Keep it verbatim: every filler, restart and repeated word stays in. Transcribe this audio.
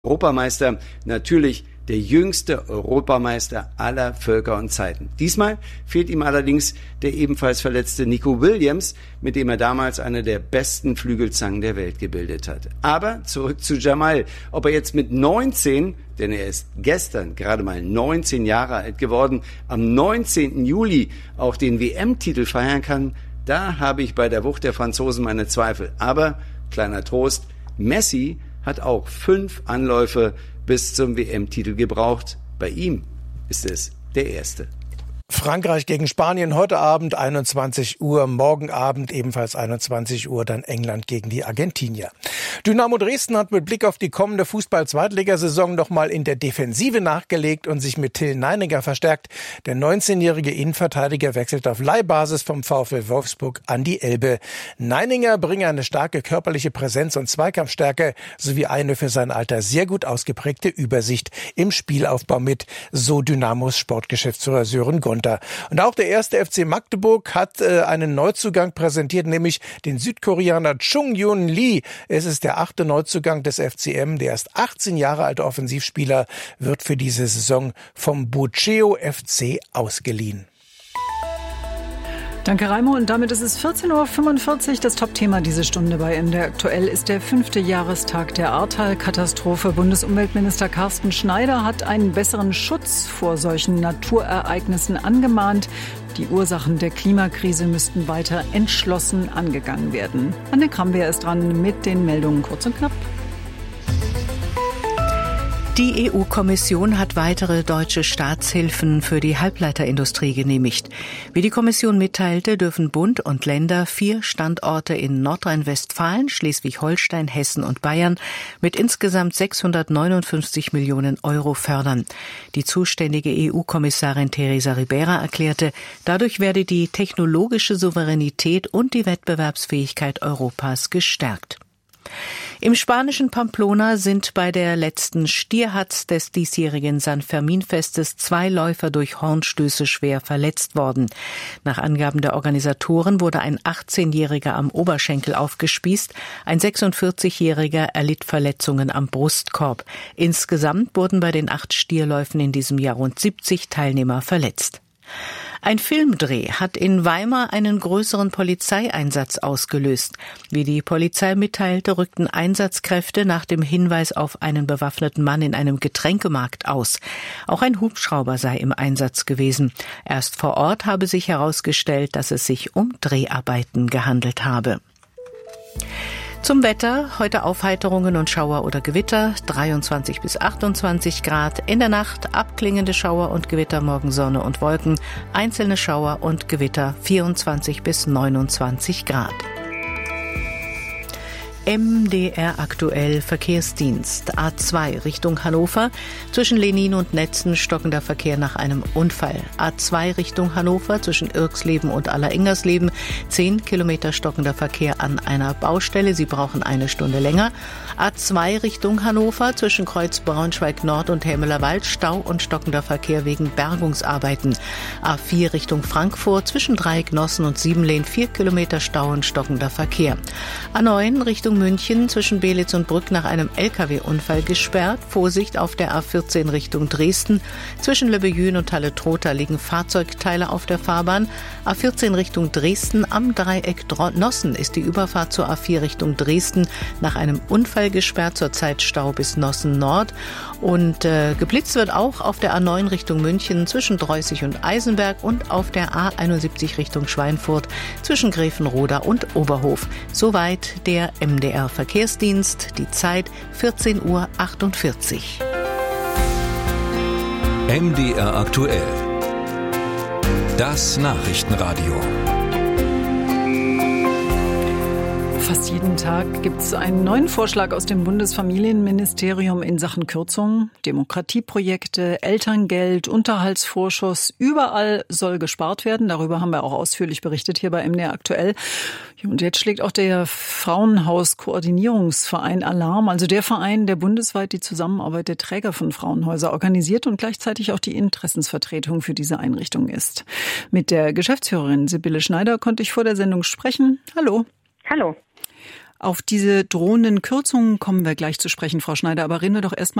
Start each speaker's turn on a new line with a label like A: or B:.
A: Europameister, natürlich der jüngste Europameister aller Völker und Zeiten. Diesmal fehlt ihm allerdings der ebenfalls verletzte Nico Williams, mit dem er damals eine der besten Flügelzangen der Welt gebildet hat. Aber zurück zu Jamal. Ob er jetzt mit neunzehn, denn er ist gestern gerade mal neunzehn Jahre alt geworden, am neunzehnten Juli auch den W M-Titel feiern kann, da habe ich bei der Wucht der Franzosen meine Zweifel. Aber, kleiner Trost, Messi hat auch fünf Anläufe bis zum W M-Titel gebraucht. Bei ihm ist es der erste.
B: Frankreich gegen Spanien heute Abend einundzwanzig Uhr, morgen Abend ebenfalls einundzwanzig Uhr, dann England gegen die Argentinier. Dynamo Dresden hat mit Blick auf die kommende Fußball-Zweitligasaison nochmal in der Defensive nachgelegt und sich mit Till Neininger verstärkt. Der neunzehnjährige Innenverteidiger wechselt auf Leihbasis vom VfL Wolfsburg an die Elbe. Neininger bringe eine starke körperliche Präsenz und Zweikampfstärke sowie eine für sein Alter sehr gut ausgeprägte Übersicht im Spielaufbau mit, so Dynamos Sportgeschäftsführer Sören Gonter. Und auch der erste F C Magdeburg hat äh, einen Neuzugang präsentiert, nämlich den Südkoreaner Chung-Yun Lee. Es ist der achte Neuzugang des F C M. Der erst achtzehn Jahre alte Offensivspieler wird für diese Saison vom Bucheo F C ausgeliehen.
C: Danke, Raimo. Und damit ist es vierzehn Uhr fünfundvierzig. Das Top-Thema diese Stunde bei M D R Aktuell ist der fünfte Jahrestag der Ahrtal-Katastrophe. Bundesumweltminister Carsten Schneider hat einen besseren Schutz vor solchen Naturereignissen angemahnt. Die Ursachen der Klimakrise müssten weiter entschlossen angegangen werden. Anne Krambeer ist dran mit den Meldungen kurz und knapp.
D: Die E U-Kommission hat weitere deutsche Staatshilfen für die Halbleiterindustrie genehmigt. Wie die Kommission mitteilte, dürfen Bund und Länder vier Standorte in Nordrhein-Westfalen, Schleswig-Holstein, Hessen und Bayern mit insgesamt sechshundertneunundfünfzig Millionen Euro fördern. Die zuständige E U-Kommissarin Teresa Ribera erklärte, dadurch werde die technologische Souveränität und die Wettbewerbsfähigkeit Europas gestärkt. Im spanischen Pamplona sind bei der letzten Stierhatz des diesjährigen San Fermin-Festes zwei Läufer durch Hornstöße schwer verletzt worden. Nach Angaben der Organisatoren wurde ein achtzehnjähriger am Oberschenkel aufgespießt, ein sechsundvierzigjähriger erlitt Verletzungen am Brustkorb. Insgesamt wurden bei den acht Stierläufen in diesem Jahr rund siebzig Teilnehmer verletzt. Ein Filmdreh hat in Weimar einen größeren Polizeieinsatz ausgelöst. Wie die Polizei mitteilte, rückten Einsatzkräfte nach dem Hinweis auf einen bewaffneten Mann in einem Getränkemarkt aus. Auch ein Hubschrauber sei im Einsatz gewesen. Erst vor Ort habe sich herausgestellt, dass es sich um Dreharbeiten gehandelt habe. Zum Wetter, heute Aufheiterungen und Schauer oder Gewitter, dreiundzwanzig bis achtundzwanzig Grad. In der Nacht abklingende Schauer und Gewitter, morgen Sonne und Wolken, einzelne Schauer und Gewitter, vierundzwanzig bis neunundzwanzig Grad. M D R Aktuell Verkehrsdienst. A zwei Richtung Hannover. Zwischen Lenin und Netzen stockender Verkehr nach einem Unfall. A zwei Richtung Hannover zwischen Irxleben und Allerengersleben. Zehn Kilometer stockender Verkehr an einer Baustelle. Sie brauchen eine Stunde länger. A zwei Richtung Hannover zwischen Kreuz Braunschweig Nord und Hämelerwald. Stau und stockender Verkehr wegen Bergungsarbeiten. A vier Richtung Frankfurt zwischen Dreieck Nossen und Siebenlehn. Vier Kilometer Stau und stockender Verkehr. A neun Richtung München zwischen Belitz und Brück nach einem L K W-Unfall gesperrt. Vorsicht auf der A vierzehn Richtung Dresden. Zwischen Löbejün und Halle-Trotha liegen Fahrzeugteile auf der Fahrbahn. A vierzehn Richtung Dresden am Dreieck Nossen ist die Überfahrt zur A vier Richtung Dresden nach einem Unfall gesperrt. Zurzeit Stau bis Nossen Nord. Und äh, geblitzt wird auch auf der A neun Richtung München zwischen Dreußig und Eisenberg und auf der A einundsiebzig Richtung Schweinfurt zwischen Gräfenroda und Oberhof. Soweit der M D R Verkehrsdienst. Die Zeit vierzehn Uhr achtundvierzig.
E: M D R Aktuell. Das Nachrichtenradio.
C: Fast jeden Tag gibt es einen neuen Vorschlag aus dem Bundesfamilienministerium in Sachen Kürzungen, Demokratieprojekte, Elterngeld, Unterhaltsvorschuss. Überall soll gespart werden. Darüber haben wir auch ausführlich berichtet hier bei M D R Aktuell. Und jetzt schlägt auch der Frauenhaus-Koordinierungsverein Alarm, also der Verein, der bundesweit die Zusammenarbeit der Träger von Frauenhäusern organisiert und gleichzeitig auch die Interessensvertretung für diese Einrichtung ist. Mit der Geschäftsführerin Sibylle Schneider konnte ich vor der Sendung sprechen. Hallo.
F: Hallo.
C: Auf diese drohenden Kürzungen kommen wir gleich zu sprechen, Frau Schneider. Aber reden wir doch erstmal